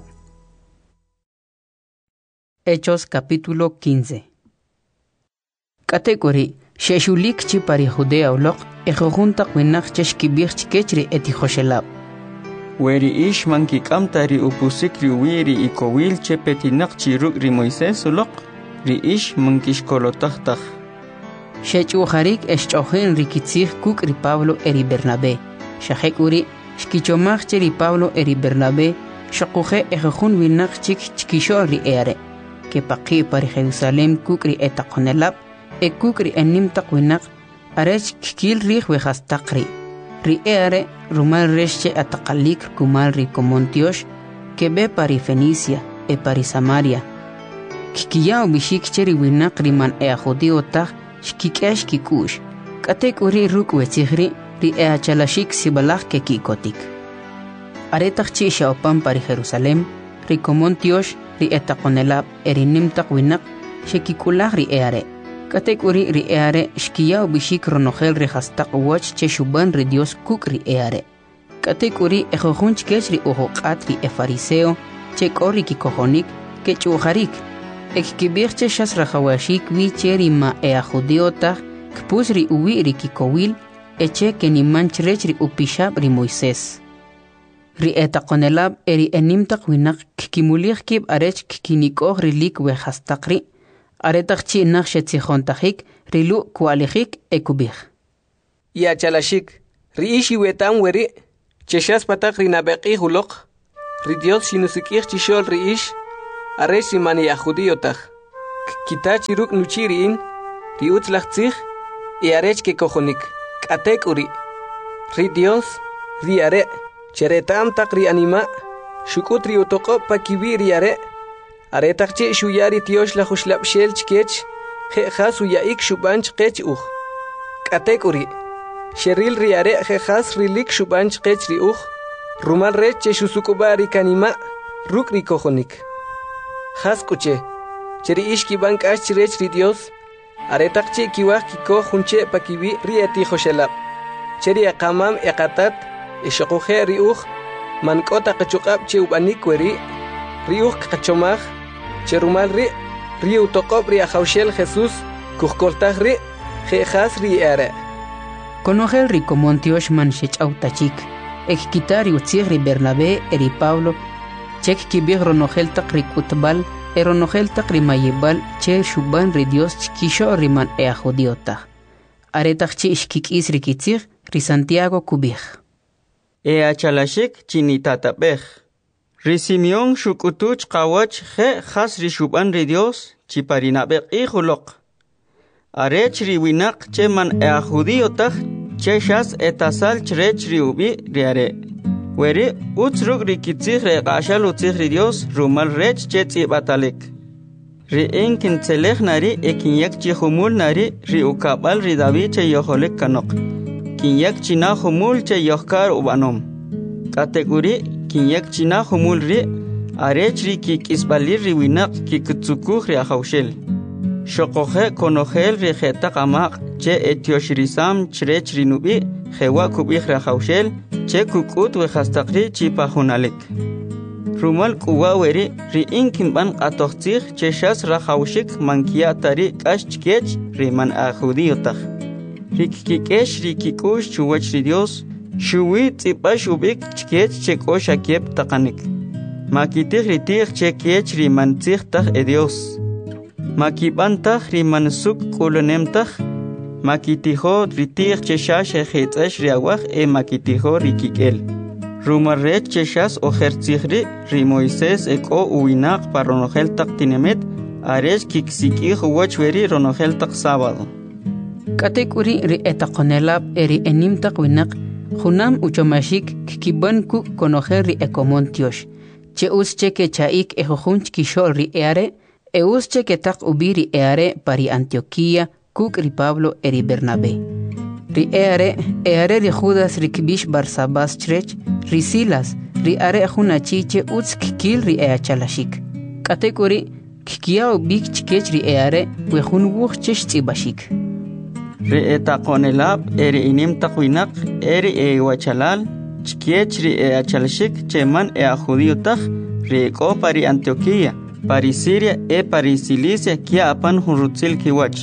Hechos capítulo quince katek wiri Sheshulik chi pari Judea uloq ejojunta winaq cheshkibij chkechri etijoshelab
weri ish mankik'amta ri upusik ri wiri ikowil che petinaq chiruk ri Moisés uloq ri ish mankishkolotajtaj
shech'ujarik eshch'ojin ri kitzij kuk ri Pablo eri Bernabé shajek uri shkichomaj che ri Pablo eri Bernabé shaquje ejojun winaq chik chkishol ri eare ke paqi pari Jerusalem kuk ri etaqonelab e kukri enim taqwinaq arech kikil rij wejastaqri ri eare rumal resche ataqalik kumal ri komontiosh que be pari Fenicia e pari Samaria kikiyao bishik cheri winaq riman e judío taj shkikesh kikush katek uri ruk wetzigri ri e achalashik sibalaj ke kikotik aretaq chi shaopan pari Jerusalem ri komontiosh ri etaqonelab erinim taqwinaq shekikulaj ri eare katek uri ri eare shkiyao bishik ronojel ri hastaq wach che shuban ri Dios kuk ri eare katek uri ejojun chkech ri ujoqat ri e fariseo che kori kikojonik ke chujarik ekibir che shas rajawashik wi che ri ma e a judío taj kpus ri uwi ri kikowil eche ke ni manchrech ri upishab ri Moisés ri etaqonelab eri enimtaq winaq kikimulig kib arech kikinikoj ri lik we hastaqri aretaqchi naqshe tzijontajik rilu kualijik ekubij
ya chalashik ri ishi wetam weri cheshas patak rinabeqi hulok, ri Dios shinusikir chishol ri ish, aresh rimani ya judiotaj. Kitachi ruk nuchiriin, ri utzlachtzich, y arech ke kojonik, katek uri. Ri Dios, ri are, cheretam tak ri anima, shukut ri utoko pa kibi ri are, are takche shuyari tiosh la hushlap shel chkech, jejas uyaik shubanch kech uch. Katek uri. Sheril riare jejas rilik shubanch kech ri uch, rumal reche shusukubari kanima, ruk ri kojonik. Has kuche, cheri ishki bank ash rech ri Dios, are takche kiwak kiko hunche pa kibi ri eti hoshelap. Cheri akamam ekatat, eshokuhe ri uch, man kota kachukap che ubanik weri, ri uch kachomach, cherumal ri, ri utokop ri ahaushel Jesus, kuhkoltach ri, jejas ri are.
Conogel rico Montiosh man shech autachik, ek kitari utzigri Bernabé eri Pablo, chek kibir ronogel tak rikutbal, eronogel tak rimayebal, che shuban ri Dios chikisho riman ea jodiota. Aretach chi ishkik is rikitzig, ri Santiago kubich.
Ea chalashik chinitatapech. Ri Simeon shukutuch kawach je has ri shuban ri Dios, chiparinabek ihulok. Arech ri winak che man ea judiotaj, che shas etasal chrech ri ubi riare. Weri utzruk ri kitzig re gashal utzig ri Dios, rumal rech che tzibatalik. Ri enkin tzelech nari e kinyak chi humul nari ri ukabal ri David che yoholik kanok. Kinyak china humul che yohkar ubanom. Kategori kinyak china humul ri, arech ri kik isbalir ri winak kikutsukuch ri ahaushel. Shokoje konogel ri jeta kamak che etioshirisam chrech rinubi jewa kubich rajaushel che kukut we hastakri chipa hunalik. Rumal kuwa weri ri inkin ban atochtzich che shas rajaushik mankia tari kashchkech ri man a judiotaj. Ri kikesh ri kikush chuwach ri Dios shuwi tzipash ubik chkech che kosha kiep takanik. Makitich ri tich che kech ri man tzich taj e Dios. Makibantach rimansuk kolonemtach, makitijo ritich cheshash ejitzesh riawach e makitijo rikikel. Rumarret cheshas ojertzihri ri Moisés eko uinak paronojeltak tinemet, ares kiksikij wachweri ronojeltak sábado.
Katekuri ri etakonelab eri enimtak winak, junam uchomashik kikiban ku konojer ri ekomontiosh, che us cheke chaik ejojunch kishol ri eare, Eus che tak ubiri eare pari Antioquía, kuk ri Pablo eri Bernabé. Ri eare, eare ri Judas ri kibish Barsabas chrech, ri Silas, ri are junachiche utz kikil ri ea chalashik. Katekuri, kikia ubik chikech ri eare, wejun wuch chesh tzibashik.
Ri eta konelab eri inim takwinak, eri e wachalal, chikech ri ea chalashik, cheman ea judiotaj, ri eko pari Antioquía. Pari Siria e pari Cilicia kia apan hunrutzil kiwach.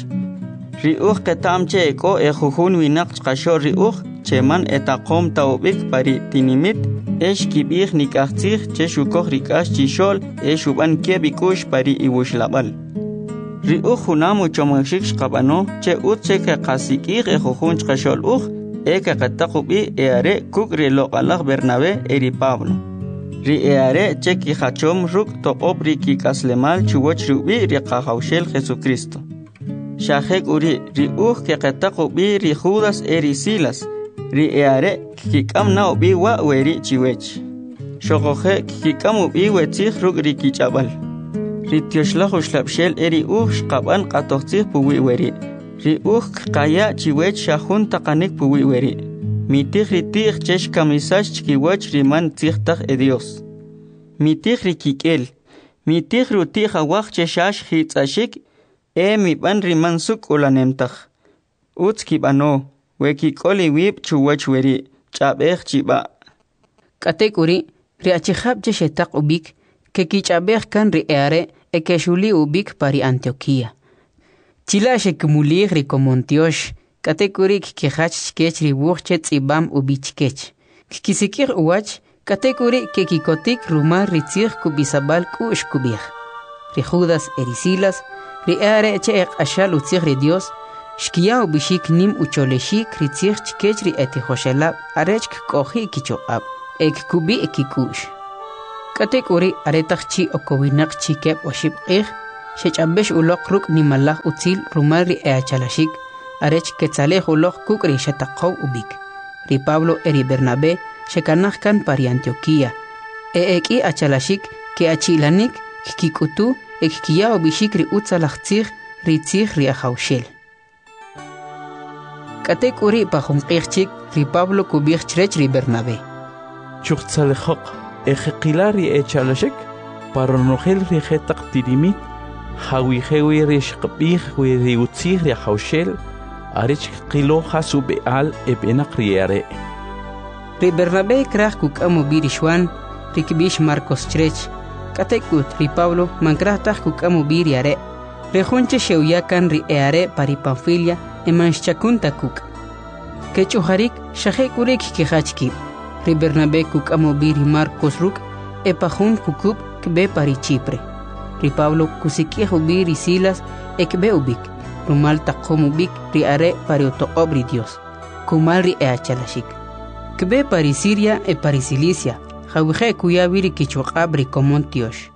Ri uch ketam che eko e jujun winak chkasho ri uch che man etaqom taubik pari tinimit esh kibich nikachtzich che shukoch rikash chishol e shuban kia bikush pari iwush labal. Ri uch hunamu chomashik shkabano che utche ke kasikich e jujun chkashol uch e ke katakubi e are kuk ri lokalach Bernabé eri Pablo. Ri eare cheki hachom ruk topop ri kikaslemal chuwach rubi ri qahaushel Jesucristo. Shahek uri ri uch ke qetaqubi ri Judas eri Silas. Ri eare kikam na ubi wa weri chiwech. Shogoje kikam ubi wetzich ruk ri kichabal. Ri tioshlach ushlapshel eri uch shqaban qatochtzich puwi weri. Ri uch qaya chiwech shahun taqanik puwi weri. Mitich ritich chesh kamisash chkiwach riman tzichtach e Dios. Mitich rikikel. Mitich rutich awach cheshash hitzashik e miban riman suk ulanemtach. Utz kibano, wekikoli wib chuwach weri, chabech chiba.
Katekuri, riachihab cheshetak ubik, ke kichabech kan riare e keshuli ubik pari Antioquía. Chila shekumulich rikomontiosh, Katekuri kikihach chkech ribuchche tzibam ubichkech. Kikisikir uwach, katekuri kikikotik rumar ritzir kubisabal kush kubich. Ri Judas eri Silas, ri eare che ek ashal utzir ri Dios, shkia ubishik nim ucholeshik ritzir chkech ri eti hoshelab arech kohi kichoab. ek kubi ekikush. Katek uri aretak chi okowinak chi kep oshib qih, shech ambesh ulok ruk ni malach utzil rumari e achalashik, arech ketzalej ulok kukri shetaqaw ubik. Ri Pablo eri Bernabé shekanach kan pari Antioquía, e eki achalashik ke achilanik kikutu ek kiya obishik ri utzalach tzich ri tzich ri ajaushel. Katek uri pahum qihchik ri Pablo kubich chrech ri Bernabé.
Chuchtzalejok ejeqilari echalashik para nogel ri jetaq tirimit hawi hewi ri shqbih wi ri utzich ri ajaushel arich qilo hasu beal ebenaq riare.
Ri Bernabé krach kuk amu birishwan ri kibish Marcos chrech. Katekut ri Pablo mankrah kuk amu biriare. Ri junche sheuyakan ri eare pari Panfilia e manchakun takuk. Kechuharik shahekurik kihachki. Ri Bernabé kuk amu biri Marcos ruk e pahun kukub kbe pari Chipre. Ri Pablo kusikihu biri Silas e kbe ubik. Rumal takomu bik ri are pari otobri Dios. Kumal ri e achalashik. Kbe pari Siria e pari Cilicia. Jawije kuya biri kichuqabri Comontiosh.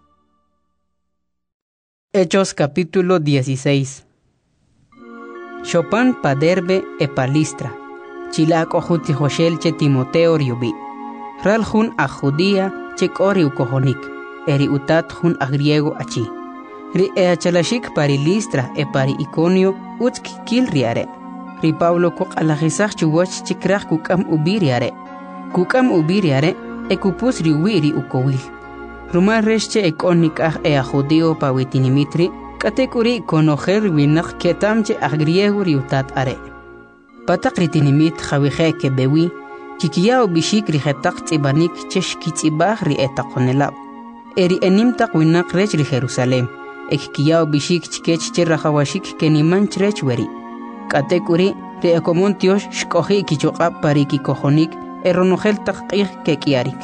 Hechos capítulo dieciséis. Chopin pa Derbe e pa Listra. Chilak ojuti Joshel che Timoteo riubi. Ral jun a Judía che kori ukohonik. Eri utat jun a griego achi. Ri e achalashik pari Listra e pari Iconio utski kil riare. Ri Pablo kok alajisach chuwach chikrach kukam ubiriare. Kukam ubiriare e kupus riwiri ukowil. Rumar resche e konik ah e a judío pa witinimitri, katekuri konojer winak ketamche a griego riutat are. Patak ritinimit jawije ke bewi, chikiao bishik rijetak tibanik chesh kitzibah ri etakonelab. Eri enimtak winak rech ri Jerusalem, ek kiao bishik chikech cherrajawashik keniman chrech weri. Katekuri ri ekomontiosh shkohi kichokab pariki kohonik, eronogel taqih ke kiarik.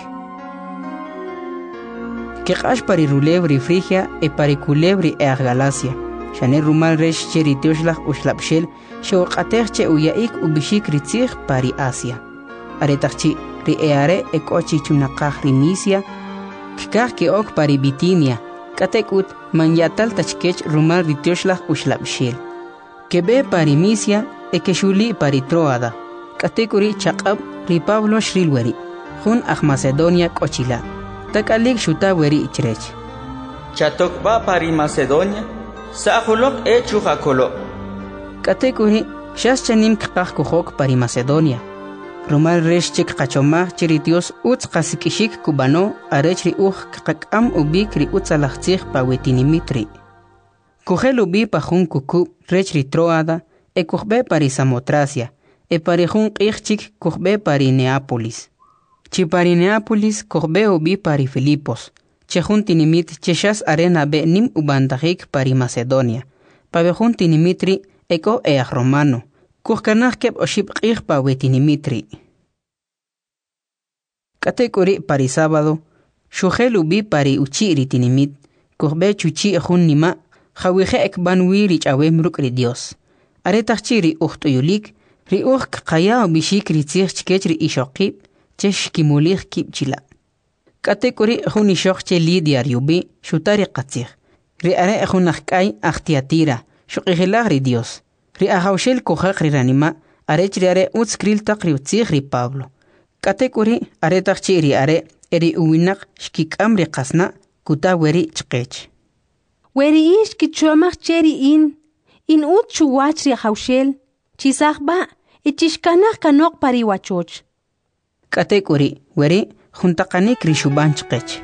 Keqash pari rulebri Frigia e pari culebri e Galacia. Shane rumal resh cheritioshlach ushlapshel shewqatech uyaik ubishik ritzich pari Asia. Aretachchi ri eare e kochi chunaqah ri Misia. Kikah ke ok pari Bitinia. Katekut manyatal tachkech rumal ritioslach ushlapshel. Kebe pari Misia e keshuli pari Troada. Katekuri chaqab ri Pablo shrilweri. Jun ah Macedonia kochila. Takalik shuta weri ichrech.
Chatokba pari Macedonia, sahulok e chujakolo.
Katekuri shas chanim kqaq kuhok pari Macedonia. Rumal resh chik qachomah chiritios utz qasikishik kubano arech ri uj kqakam ubik ri utzalachtzich pa wetinimitri. Kuhel ubi pa jun kuku rech ri Troada e kuhbe pari Samotracia e pari jun qijchik kuhbe pari Neápolis. Chi pari Neápolis korbe ubi pari Filipos. Che juntinimit cheshas arena be nim ubandajik pari Macedonia. Pa be juntinimitri eko each romano. Kuhkanach keb oshib qih pa wetinimitri. Katekuri pari sábado. Shugel ubi pari uchi ritinimit. Kuhbe chuchi ejun nima. Jawije ekban wiri chawem ruk ri Dios. Aretachchi ri uhtuyulik. Ri uj kqaya ubishik ritzich chkech ri ishokib. Chesh kimulich kipchila. Katekuri juni shokche Lidia riubi, shutari qatzich. Ri are ejunachkai achtiatira, shuqihilag ri Dios. Ri ajaushel kohak ri ranima, arech ri are utskril tak ri utzich ri Pablo. Katekuri are takchi ri are, eri uwinak shkikam ri qasna, kuta weri chqech.
Weri ish kichuamach cheri in, in ut chuwach ri ajaushel, chisakba, ichishkanach kanok pari wachoch. Katekuri, weri, juntaqanik rishuban chqech.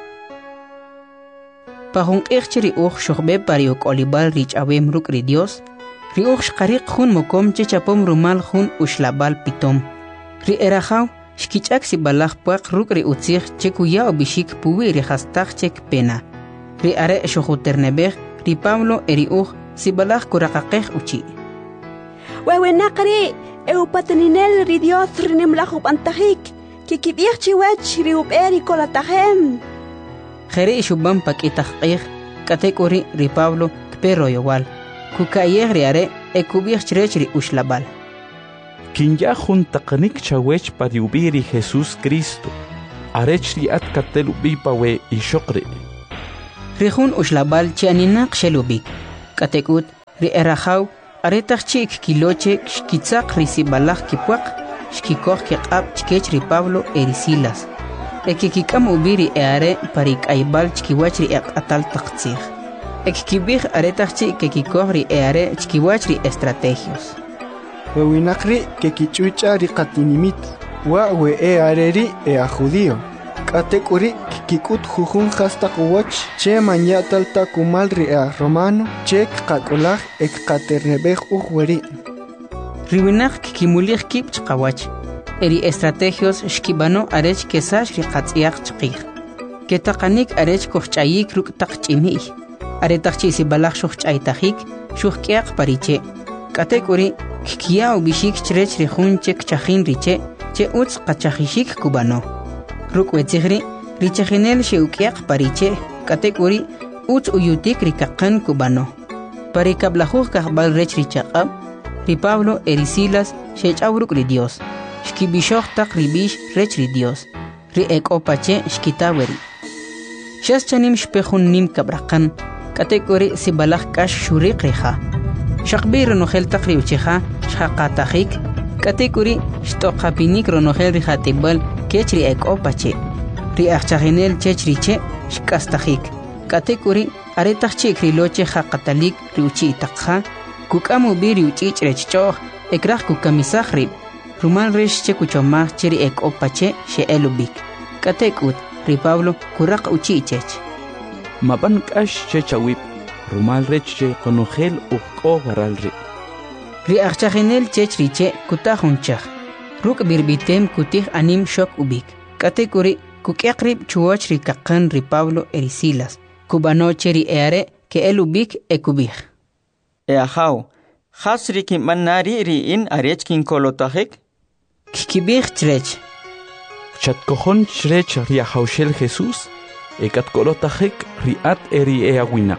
Pahun ichri uj shugbe pari uk olibal rich awem ruk ri Dios, ri uj shqariq jun mokom chechapom rumal jun ushlabal pitom. Ri erajaw, shkichak si balaj puak ruk ri utzich chekuya obishik puwi ri hastach chek pena. Ri are shujuternebej, ri Pablo eri uj si balaj kurakaqej uchi. Wewenaqri, Eupataninel ri Dios rinimlaju pantajik, kikibich chiwech riuberi kolatajem.
Jere ishuban pakitaj qej, katekuri ri Pablo kpero yowal, kukayej ri are ekubich chrech ri ushlabal.
Kinya juntaqanik chawech pariubiri Jesús Cristo. Arech riat katelu bipawe ishokri.
Rihun uslabal chianinaq shelubik. Katekut ri erajaw aretaq chik kiloche shkitzaq risibalaq kipuaq shkikoj kiqab chkech ri Pablo erisilas. Ekikikam ubiri eare parik aibal chkiwach ri aqatal taqtzig. Ekikibij aretaq chik kikikoj ri eare chkiwach ri estrategios.
Wewinaqri kekichucha ri qatinimit wa we eare ri ea judío. Katekuri kikut jujun hasta kuwach che manyatal ta kumal ri a romano che kakolaj ek katernebej uweri.
Riwinaq kikimulig kip chqawach. Eri estrategios shkibano arech kesash ri qatsiaq chqig. Ketaqanik arech kohchayik ruk taqchimi. Aretaqchi si balaq shuchaytajik shuqqiaq pariche. Katekuri kikia ubishik chrech ri jun chek chajin riche che utz qachajishik kubano. Rukwetsigri, richajinel sheukiaq pariche, katekuri, uts uyutik rikaqan kubano. Parikablajuj kahbal rech richaqab, ri Pablo erisilas shechawruk ri Dios. Shkibishoj tak ribish rech ri Dios. Ri ekopache shkitaweri. Shas chanim shpejun nim kabraqan, katekuri sibalaj kash shuriq riha. Shaqbi ronojel tak ri ucheja, shaqatajik, katekuri shtoqapinik ronojel rihatibal kechri ekopache. Ri achchaginel chechriche shkastajik. Katekuri aretachchik riloche haqatalik riuchi takha. Kukamu biri uchich rechchoh ekraj kukamisaj rib. Rumal resh che kuchomaj cheri ekopache she elubik. Katekut ri Pablo kuraq uchichech.
Mapan kash chechawip. Rumal rech che konojel uqo waralri.
Ri achchaginel chechriche kutajunchaj. Ruk birbitem kutih anim shok ubik. Katekuri kukiakrib chuoch ri kaqan ri Pablo erisilas. Kubano cheri eare ke el ubik ekubik.
Eahaw, hasri kim manari ri in arech kin kolotajik?
Kikibik chrech.
Chatkojon chrech ri ahawshel Jesús, ekat kolotajik ri at eri eawinaq.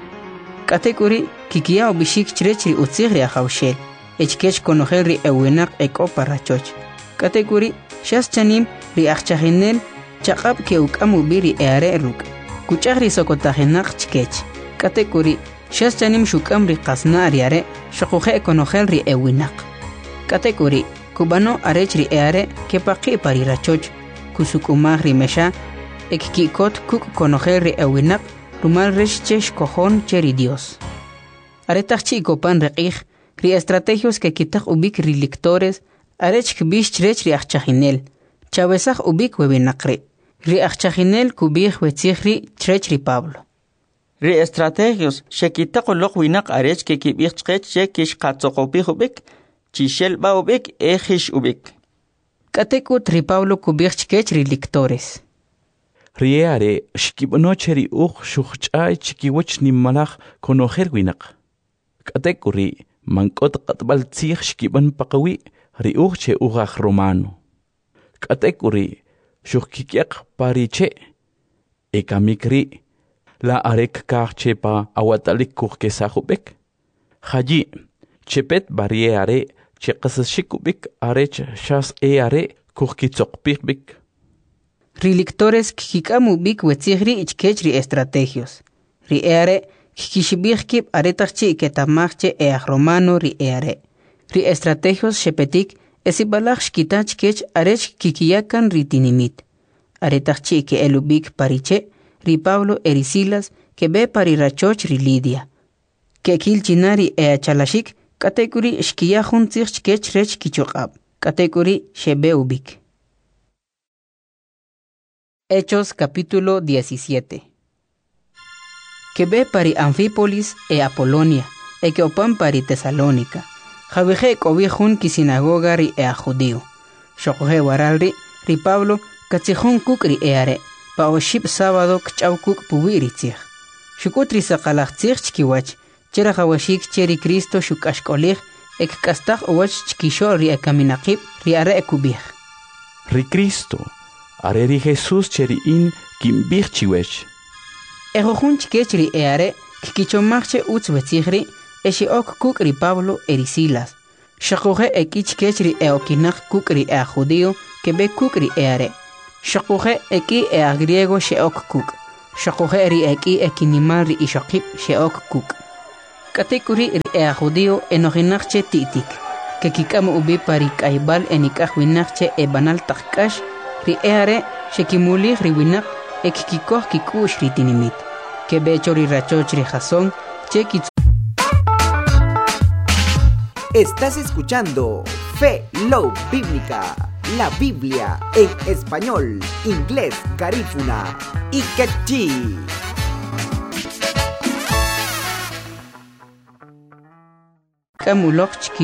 Katekuri kikia ubishik chrech ri utzig ri ahawshel. Echkech konojel ri ewenaq eko parachoch. Katekuri shas chanim ri achchaginel chaqab ke ukamu biri eare ruk. Kuchaq ri sokotajenaq chkech. Katekuri shas chanim shukam ri qasna ariare shaquje konojel ri ewenaq. Katekuri kubano arech ri eare ke paqi parirachoch kusukumaj ri mesha ekkikot kuk konojel ri ewenaq rumal resh chesh kojon cheri Dios. Aretaqchi kopan reqij ri estrategios que kitaq ubik ri lectores arech kbish chrech ri achchaginel chawesaj ubik webinaqri ri achchaginel kubij wetzigri chrech ri Pablo
ri estrategios shekitaq loq winaq arech ke kibij chqech che kish qatsoqopij ubik chishel ba ubik ejish ubik.
Katekut ri Pablo kubij chkech ri lectores
ri eare shkibno cheri uq shuqch'ay chikiwach nimmalaj konojel winaq. Katekuri mankot qatbal tzig shkiban paqawi ri uqche uqaj romano. Katekuri shukkikiaq pariche ekamikri la arek kaqche pa awatalik kuqkesajubek. Haji chepet barriere cheqasashikubik arech shas eare kuqkitzoqpikbik.
Ri lectores kikikamu bik wetzigri ichkech ri estrategios. Ri eare kikishibijkib aretaqchi ketamajche eaj romano ri eare. Ri estrategios shepetik esibalaj shkitach kech arech kikiyakan ri tinimit. Aretaqchi ke elubik pariche ri Pablo erisilas ke be parirachoch ri Lidia. Ke kilchinari eachalashik katekuri shkiyajun tzig kech rech kichoqab. Katekuri shebe ubik. Hechos capítulo diecisiete. Que ve pari Anfípolis e Apolonia, e que opan pari Tesalónica. Javeje cobijun ki sinagoga ri e a judío. Shokoje waralri, ri Pablo, katzijun kuk ri eare, pa oship sábado kchaw kuk puwiritzig. Shukutri sakalachtzig chkiwach, chera jawashik cheri Cristo shukashkolig, ek kastaj owach chkisho ri e kaminakib ri are e kubij.
Ri Cristo, are ri Jesús cheri in kimbij chiwech.
Ejojun chkech ri eare, kikichomachche utz wetzigri, eshi ok kuk ri Pablo erisilas. Shakuje ekich kechri e okinak kukri e judío que be kukri e are. Shakuje eki e a griego sheok kuk. Shakuje ri eki e kinimal ri ishokip sheok kuk. Katekuri ri e a judío enoginakche titik. Que kikam ubi pari kaibal enikah winakche e banal takkash ri e are shekimuli ri winak e kikikoh kikush ri tinimit. Que be chori rachoch ri jason che kitsu.
Estás escuchando Fe Low Bíblica, la Biblia en español, inglés, garífuna y quechí.
Kamulok chiki